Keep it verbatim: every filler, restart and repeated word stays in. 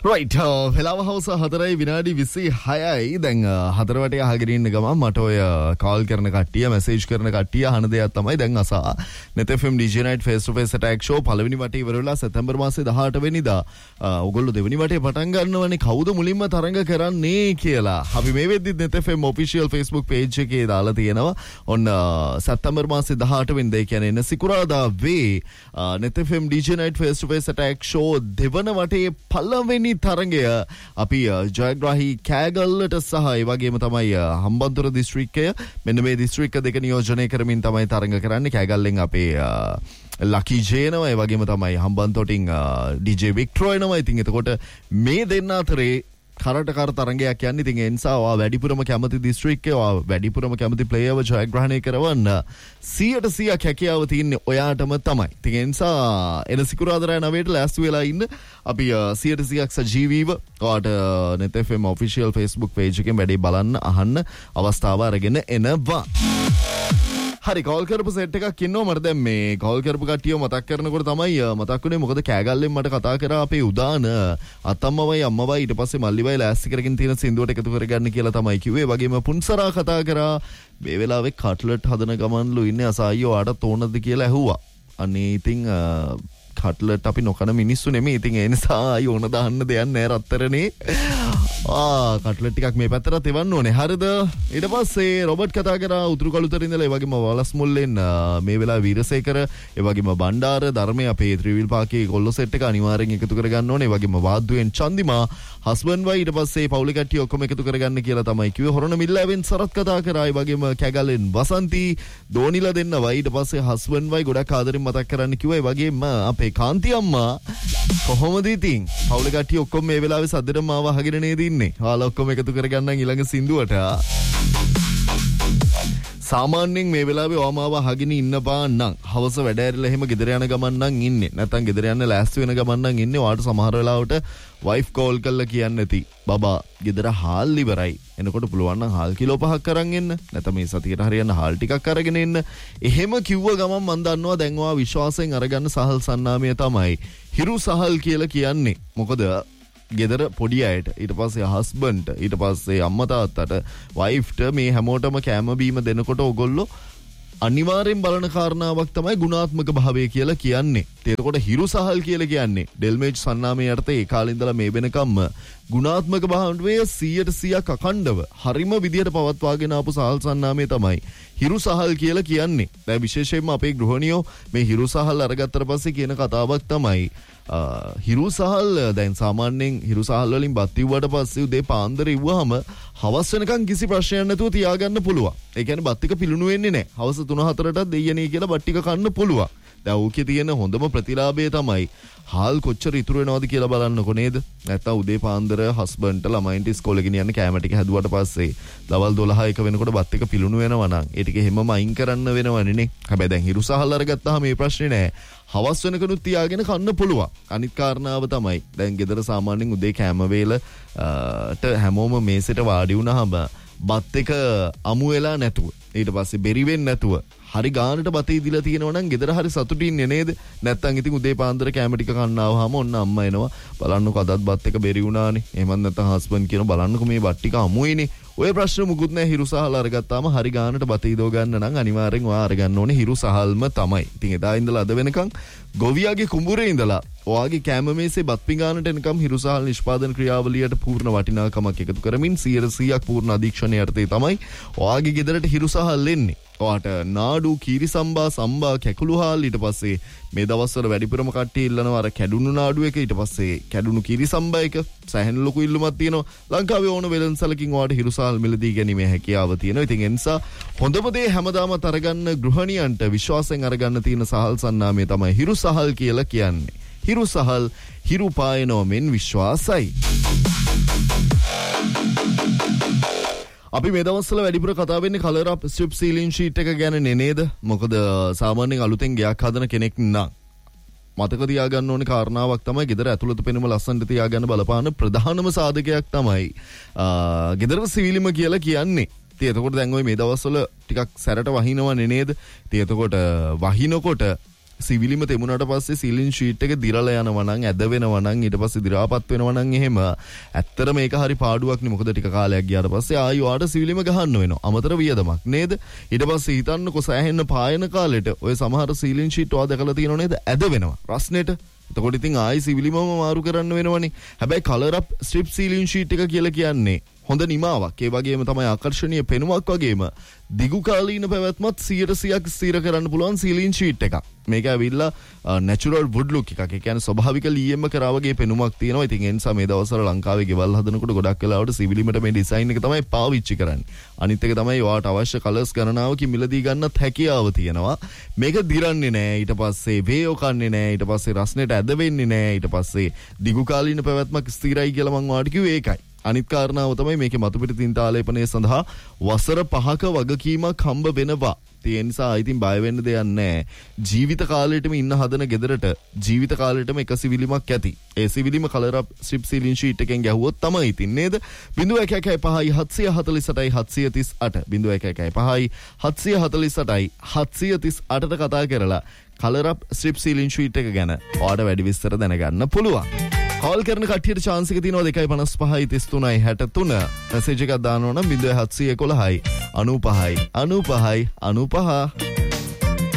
right වෙලාව හවස හතරයි විනාඩි විසිහයයි දැන් හතර වටේ අහගෙන ඉන්න ගමන් මට ඔය කෝල් කරන කට්ටිය මැසේජ් කරන කට්ටිය අහන දෙයක් තමයි දැන් අසා net F M D J Night face to face attack show පළවෙනි වටේ ඉවර වෙලා සැප්තැම්බර් මාසේ දහඅට වෙනිදා ඔයගොල්ලෝ දෙවෙනි වටේ පටන් ගන්නවනේ කවුද මුලින්ම තරඟ කරන්නේ කියලා අපි මේ වෙද්දි net F M official Facebook page එකේ දාලා තියෙනවා ඔන්න සැප්තැම්බර් මාසේ දහඅට වෙනිදා ඒ කියන්නේ එන සිකුරාදා වේ net F M D J Night face to face attack show දෙවන වටේ පළවෙනි තරඟය අපි ජයග්‍රාහී කෑගල්ලට සහ ඒ වගේම තමයි හම්බන්තොට දිස්ත්‍රික්කය මෙන්න මේ දිස්ත්‍රික්ක දෙක නියෝජනය කරමින් තමයි තරඟ කරන්නේ කෑගල්ලෙන් අපේ ලකි ජේනවා ඒ වගේම තමයි හම්බන්තොටින් D J වික්ටර් එනවා ඉතින් එතකොට මේ දෙන්න අතරේ කරට කර තරඟයක් යන්නේ ඉතින් ඒ නිසා ඔයා වැඩිපුරම කැමති දිස්ත්‍රික්කේ ඔයා වැඩිපුරම කැමති ප්ලේයර්ව ජයග්‍රහණය කරවන්න සියයට සියයක් හැකියාව තියෙන්නේ ඔයාටම තමයි. ඉතින් ඒ නිසා එන සිකුරාදා නවයට ලෑස්ති වෙලා ඉන්න අපි සියයට සියයක් සජීවීව ඔයාට net F M official Facebook page එකෙන් වැඩි බලන්න අහන්න අවස්ථාව අරගෙන එනවා. හරි කෝල් කරපු සෙට් එකක් ඉන්නවා මට දැන් මේ කෝල් කරපු කට්ටිය මතක් කරනකොට තමයි මතක් වුණේ මොකද කෑගල්ලෙන් මට කතා කරා අපේ උදාන අතම්මවයි අම්මවයි ඊට පස්සේ මල්ලිවයි ලෑස්ති කරගෙන තියෙන සින්දුවට එකතු කරගන්න කියලා තමයි කිව්වේ. වගේම පුන්සරා කතා කරා මේ වෙලාවේ කට්ලට් හදන ගමන්ලු ඉන්නේ අසායියෝ ආට ඕනද කියලා ඇහුවා. අනේ ඉතින් කට්ලට් අපි නොකන මිනිස්සු නෙමෙයි. ඉතින් ඒ නිසා ආයි ඕන දාන්න දෙයක් නැහැ රත්තරනේ. ආ කට්ලට් ටිකක් මේ පැත්තට එවන්න ඕනේ. හරිද? ඊට පස්සේ රොබර්ට් කතා කරා උතුරු කළුතර ඉඳලා ඒ වගේම වලස් මුල්ලෙන් මේ වෙලාවේ වීරසේකර ඒ වගේම බණ්ඩාර ධර්මයේ අපේ ත්‍රිවිල් පාකේ කොල්ලෝ සෙට් එක අනිවාර්යෙන් එකතු කරගන්න ඕනේ. ඒ වගේම වාද්දුවෙන් චන්දිමා හස්බන්ඩ් වයි ඊට පස්සේ පවුලේ කට්ටිය ඔක්කොම එකතු කරගන්න කියලා තමයි කිව්වේ. හොරණ මිල්ලාවෙන් සරත් කතා කරා. ඒ වගේම කැගලෙන් වසන්ති දෝනිලා දෙන්න වයි ඊට පස්සේ හස්බන්ඩ් වයි ගොඩක් ආදරෙන් මතක් කරන්න කිව්වා. ඒ වගේම අපේ කාන්ති අම්මා කොහොමද ඉතින් පවුලේ කට්ටිය ඔක්කොම මේ වෙලාවේ සද්දෙටම ආව අහගෙන නේද ඉන්නේ. ඔයාලා ඔක්කොම එකතු කරගන්න ඊළඟ සින්දුවට. සාමාන්‍යයෙන් මේ වෙලාවේ ඔයාමාව අහගෙන ඉන්න බාන්නම් හවස වැඩ ඇරිලා එහෙම ගෙදර යන ගමන් නම් ඉන්නේ. නැත්නම් ගෙදර යන්න ලෑස්ති වෙන ගමන් නම් ඉන්නේ. ඔයාට සමහර වෙලාවට වයිෆ් කෝල් කරලා කියන්න ඇති. බබා ගෙදර හාල් ඉවරයි. එනකොට පුළුවන් නම් හාල් කිලෝ පහක් අරන් එන්න. නැත්නම් මේ සතියට හරියන්න හාල් ටිකක් අරගෙන එන්න. එහෙම කිව්ව ගමන් මම දන්නවා දැන් ඔයා විශ්වාසයෙන් අරගන්න සහල් සන්නාමය තමයි හිරු සහල් කියලා කියන්නේ. මොකද ගෙදර පොඩි අයට ඊට පස්සේ හස්බන්ඩ්ට ඊට පස්සේ අම්මා තාත්තට වයිෆ්ට මේ හැමෝටම කැම බීම දෙනකොට ඔයගොල්ලෝ අනිවාර්යෙන් බලන කාරණාවක් තමයි ගුණාත්මක භාවය කියලා කියන්නේ. එතකොට හිරු සහල් කියලා කියන්නේ ඩෙල්මේජ් සන්නාමයේ අර්ථය ඒ කාලේ ඉඳලා මේ වෙනකම්ම ගුණාත්මක භාවය සියයට සියයක් අඛණ්ඩව හරිම විදියට පවත්වාගෙන ආපු සහල් සන්නාමය තමයි හිරු සහල් කියලා කියන්නේ. දැන් විශේෂයෙන්ම අපේ ගෘහණියෝ මේ හිරු සහල් අරගත්තට පස්සේ කියන කතාවක් තමයි හිරු සහල් දැන් සාමාන්‍යයෙන් හිරු සහල් වලින් බත් ඉව්වට පස්සේ උදේ පාන්දර ඉව්වහම හවස් වෙනකන් කිසි ප්‍රශ්නයක් නැතුව තියාගන්න පුළුවන්. ඒ කියන්නේ බත් ටික පිලුණු වෙන්නේ නැහැ. හවස තුන හතරටත් දෙයියනේ කියලා බත් ටික කන්න පුළුවන්. දැන් ඕකේ තියෙන හොඳම ප්‍රතිලාභය තමයි හාල් කොච්චර ඉතුරු වෙනවද කියලා බලන්නකො නේද? නැත්තම් උදේ පාන්දර හස්බන්ඩ්ට ළමයින්ට ඉස්කෝලේ ගෙනියන්න කැම ටික හැදුවට පස්සේ දවල් දොළහ එක වෙනකොට බත් එක පිලුණු වෙනවා නම් ඒ ටික හැමම අයින් කරන්න වෙනවනේ නේ. හැබැයි දැන් හිරු සහල් අරගත්තාම මේ ප්‍රශ්නේ නැහැ. හවස් වෙනකනුත් තියාගෙන කන්න පුළුවන්. අනිත් කාරණාව තමයි දැන් ගෙදර සාමාන්‍යයෙන් උදේ කැම වේලට හැමෝම මේසෙට වාඩි වුණාම බත් එක අමු වෙලා නැතුව ඊට පස්සේ බෙරි වෙන්නේ නැතුව හරි ගානට බතේ දීලා තියෙනවා නම් ගෙදර හරි සතුටින්නේ නේද? නැත්තම් ඉතින් උදේ පාන්දර කැම ටික කන්න ආවම ඔන්න අම්මා එනවා. බලන්නකො අදත් බත් එක බෙරි වුණානේ. එහෙමත් නැත්තම් හස්බන්ඩ් කියනවා බලන්නකො මේ බත් ටික අමුයිනේ. ඔය ප්‍රශ්න මුකුත් නැහැ. හිරු සහල් අරගත්තාම හරි ගානට බත ඉදව ගන්න නම් අනිවාර්යෙන් ඔයා අරගන්න ඕනේ හිරු සහල්ම තමයි. ඉතින් එදා ඉඳලා අද වෙනකන් ගොවියාගේ කුඹුරේ ඉඳලා ඔයාගේ කැම මේසේ බත් පිඟානට එනකම් හිරු සහල් නිෂ්පාදන ක්‍රියාවලියට පූර්ණ වටිනාකමක් එකතු කරමින් සියයට සියයක් පූර්ණ අධීක්ෂණය යටතේ තමයි ඔයාගේ ගෙදරට හිරු සහල් එන්නේ. ඔයාට නාඩු කීරි සම්බා සම්බා කැකුළු හාල් ඊට පස්සේ මේ දවස්වල වැඩිපුරම කට්ටිය ඉල්ලනවා අර කැඩුණු නාඩු එක ඊට පස්සේ කැඩුණු කීරි සම්බා එක සැහෙන ලොකු ඉල්ලුමක් තියෙනවා. ලංකාවේ ඕන වෙළඳසලකින් ඔයාට හිරු සහල් මිලදී ගැනීමේ හැකියාව තියෙනවා. ඉතින් ඒ නිසා හොඳම දේ හැමදාම අරගන්න ගෘහණියන්ට විශ්වාසයෙන් අරගන්න තියෙන සහල් සන්නාමය තමයි හිරු සහල් කියලා කියන්නේ. හිරු සහල් හිරු පායනෝ මෙන් විශ්වාසයි. අපි මේ දවස්වල වැඩිපුර කතා වෙන්නේ කලර් අප් ස්ට්‍රිප් සීලින් ෂීට් එක ගැන නේද? මොකද සාමාන්‍යයෙන් අලුතෙන් ගයක් හදන කෙනෙක් නම් මතක තියාගන්න ඕනේ කාරණාවක් තමයි ගෙදර ඇතුළත පෙනුම ලස්සනට තියාගන්න බලපාන ප්‍රධානම සාධකයක් තමයි ගෙදර සිවිලිම කියලා කියන්නේ. ඉතින් එතකොට දැන් ওই මේ දවස්වල ටිකක් සැරට වහිනවනේ නේද? ඉතින් එතකොට වහිනකොට සිවිලිම තෙමුණාට පස්සේ සීලින් ෂීට් එක දිරලා යනවා නම් ඇද වෙනවා නම් ඊට පස්සේ දි รา පත් වෙනවා නම් එහෙම ඇත්තට මේක හරි පාඩුවක් නේ. මොකද ටික කාලයක් ගියාට පස්සේ ආයි වාට සිවිලිම ගහන්න වෙනවා. අමතර වියදමක් නේද? ඊට පස්සේ හිතන්නකො සෑහෙන්න පායන කාලෙට ඔය සමහර සීලින් ෂීට් වා දැකලා තියෙනව නේද? ඇද වෙනවා රස්නෙට. එතකොට ඉතින් ආයි සිවිලිමම මාරු කරන්න වෙනවනේ. හැබැයි කලර් අප් ස්ට්‍රිප් සීලින් ෂීට් එක කියලා කියන්නේ හොඳ නිමාවක්. ඒ වගේම තමයි ආකර්ෂණීය පෙනුමක් වගේම දිගු කාලීන පැවැත්මත් සියයට සීයක් ස්ථිර කරන්න පුළුවන් සීලින් ෂීට් එකක්. මේක ඇවිල්ලා නැචරල් වුඩ් ලුක් එකක්. ඒ කියන්නේ ස්වභාවික ලීයෙම කරා වගේ පෙනුමක් තියෙනවා. ඉතින් ඒ නිසා මේ දවස්වල ලංකාවේ ගෙවල් හදනකොට ගොඩක් වෙලාවට සිවිලිමට මේ ඩිසයින් එක තමයි පාවිච්චි කරන්නේ. අනිත් එක තමයි ඔයාට අවශ්‍ය කලර්ස් ගණනාවකින් මිලදී ගන්නත් හැකියාව තියෙනවා. මේක දිරන්නේ නැහැ. ඊට පස්සේ වේයෝ කන්නේ නැහැ. ඊට පස්සේ රස්නෙට ඇද වෙන්නේ නැහැ. ඊට පස්සේ දිගු කාලීන පැවැත්මක් ස්ථිරයි කියලා මම ඔයාලට කිව්වේ ඒකයි. අනිත් කාරණාව තමයි මේකේ මතුපිට තින්ත ආලේපනය සඳහා වසර පහක වගකීමක් හම්බ වෙනවා. ඒ නිසා ඉතින් බය වෙන්න දෙයක් නැහැ. ජීවිත කාලෙටම ඉන්න හදන ගෙදරට ජීවිත කාලෙටම එක සිවිලිමක් ඇති. ඒ සිවිලිම කලර් අප් ස්ට්‍රිප් සීලින් ෂීට් එකෙන් ගැහුවොත් තමයි ඉතින් නේද? zero one one five හත්සිය හතළිස් අටයි හත්සිය තිස් අට zero one one five හත්සිය හතළිස් අටයි හත්සිය තිස් අටට කතා කරලා කලර් අප් ස්ට්‍රිප් සීලින් ෂීට් එක ගැන ඔයාලට වැඩි විස්තර දැනගන්න පුළුවන්. කෝල් කරන කට්ටියට chance එක තියෙනවා දෙකයි පනස් පහයි තිස් තුනයි හැට තුන. මැසේජ් එකක් දානවා නම් zero one seven one one අනූ පහයි අනූ පහයි අනූ පහ.